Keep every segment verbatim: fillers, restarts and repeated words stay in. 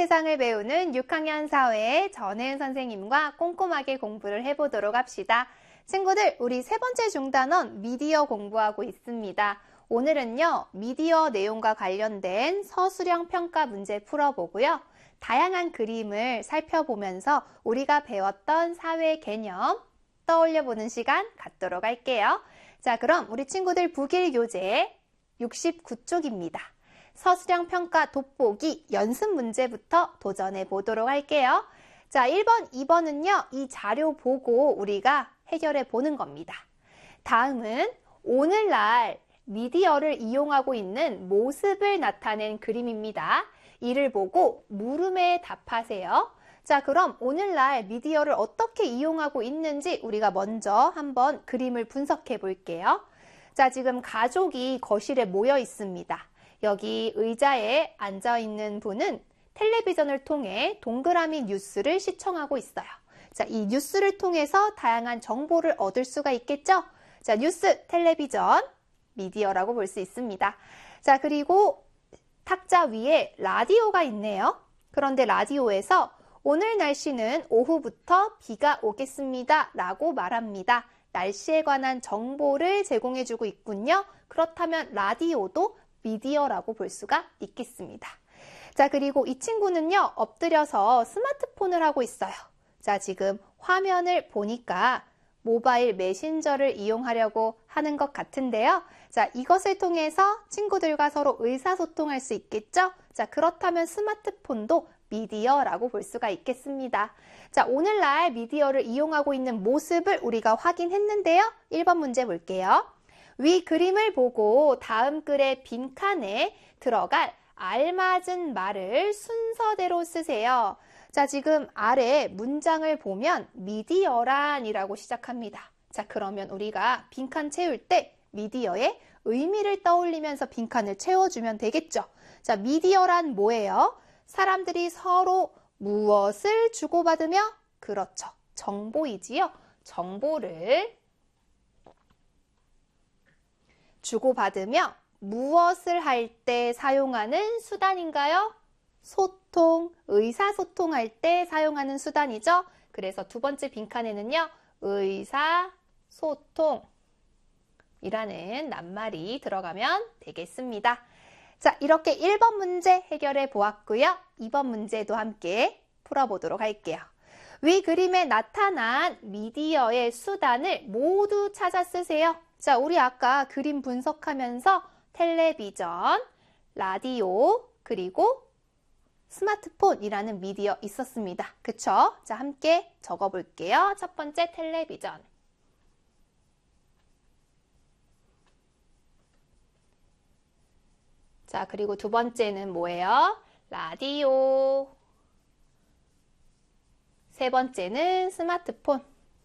세상을 배우는 육 학년 사회 전혜은 선생님과 꼼꼼하게 공부를 해보도록 합시다. 친구들, 우리 세 번째 중단원 미디어 공부하고 있습니다. 오늘은요, 미디어 내용과 관련된 서술형 평가 문제 풀어보고요. 다양한 그림을 살펴보면서 우리가 배웠던 사회 개념 떠올려보는 시간 갖도록 할게요. 자, 그럼 우리 친구들 북일 교재 육십구 쪽입니다. 서술형 평가 돋보기 연습 문제부터 도전해 보도록 할게요. 자, 일 번, 이 번은요, 이 자료 보고 우리가 해결해 보는 겁니다. 다음은 오늘날 미디어를 이용하고 있는 모습을 나타낸 그림입니다. 이를 보고 물음에 답하세요. 자, 그럼 오늘날 미디어를 어떻게 이용하고 있는지 우리가 먼저 한번 그림을 분석해 볼게요. 자, 지금 가족이 거실에 모여 있습니다. 여기 의자에 앉아 있는 분은 텔레비전을 통해 동그라미 뉴스를 시청하고 있어요. 자, 이 뉴스를 통해서 다양한 정보를 얻을 수가 있겠죠? 자, 뉴스, 텔레비전, 미디어라고 볼 수 있습니다. 자, 그리고 탁자 위에 라디오가 있네요. 그런데 라디오에서 오늘 날씨는 오후부터 비가 오겠습니다 라고 말합니다. 날씨에 관한 정보를 제공해주고 있군요. 그렇다면 라디오도 미디어라고 볼 수가 있겠습니다. 자, 그리고 이 친구는요, 엎드려서 스마트폰을 하고 있어요. 자, 지금 화면을 보니까 모바일 메신저를 이용하려고 하는 것 같은데요. 자, 이것을 통해서 친구들과 서로 의사소통할 수 있겠죠? 자, 그렇다면 스마트폰도 미디어라고 볼 수가 있겠습니다. 자, 오늘날 미디어를 이용하고 있는 모습을 우리가 확인했는데요. 일 번 문제 볼게요. 위 그림을 보고 다음 글의 빈칸에 들어갈 알맞은 말을 순서대로 쓰세요. 자, 지금 아래 문장을 보면 미디어란 이라고 시작합니다. 자, 그러면 우리가 빈칸 채울 때 미디어의 의미를 떠올리면서 빈칸을 채워주면 되겠죠. 자, 미디어란 뭐예요? 사람들이 서로 무엇을 주고받으며? 그렇죠. 정보이지요. 정보를 주고받으며 무엇을 할 때 사용하는 수단인가요? 소통, 의사소통할 때 사용하는 수단이죠. 그래서 두 번째 빈칸에는요, 의사소통이라는 낱말이 들어가면 되겠습니다. 자, 이렇게 일 번 문제 해결해 보았고요. 이 번 문제도 함께 풀어보도록 할게요. 위 그림에 나타난 미디어의 수단을 모두 찾아 쓰세요. 자, 우리 아까 그림 분석하면서 텔레비전, 라디오, 그리고 스마트폰이라는 미디어 있었습니다. 그쵸? 자, 함께 적어볼게요. 첫 번째 텔레비전. 자, 그리고 두 번째는 뭐예요? 라디오. 세 번째는 스마트폰.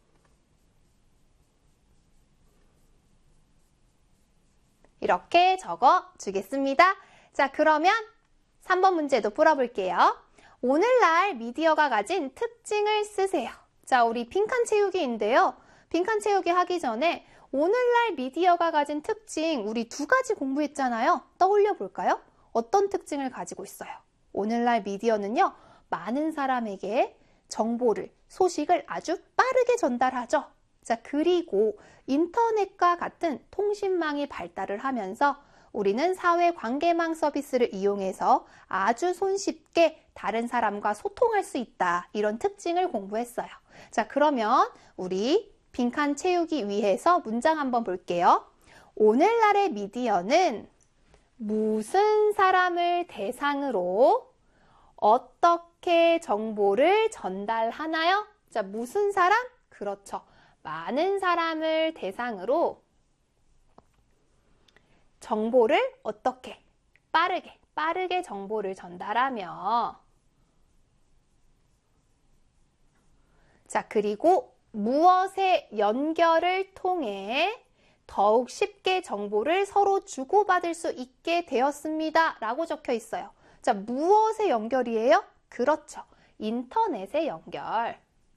이렇게 적어 주겠습니다. 자, 그러면 삼 번 문제도 풀어볼게요. 오늘날 미디어가 가진 특징을 쓰세요. 자, 우리 빈칸 채우기인데요. 빈칸 채우기 하기 전에 오늘날 미디어가 가진 특징 우리 두 가지 공부했잖아요. 떠올려 볼까요? 어떤 특징을 가지고 있어요? 오늘날 미디어는요, 많은 사람에게 정보를, 소식을 아주 빠르게 전달하죠. 자, 그리고 인터넷과 같은 통신망이 발달을 하면서 우리는 사회관계망 서비스를 이용해서 아주 손쉽게 다른 사람과 소통할 수 있다. 이런 특징을 공부했어요. 자, 그러면 우리 빈칸 채우기 위해서 문장 한번 볼게요. 오늘날의 미디어는 무슨 사람을 대상으로 어떻게 정보를 전달하나요? 자, 무슨 사람? 그렇죠. 많은 사람을 대상으로 정보를 어떻게 빠르게 빠르게 정보를 전달하며, 자, 그리고 무엇의 연결을 통해 더욱 쉽게 정보를 서로 주고받을 수 있게 되었습니다 라고 적혀 있어요. 자, 무엇의 연결이에요? 그렇죠. 인터넷의 연결.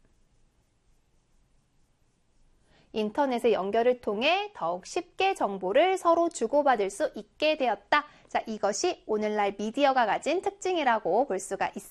인터넷의 연결을 통해 더욱 쉽게 정보를 서로 주고받을 수 있게 되었다. 자, 이것이 오늘날 미디어가 가진 특징이라고 볼 수가 있습니다.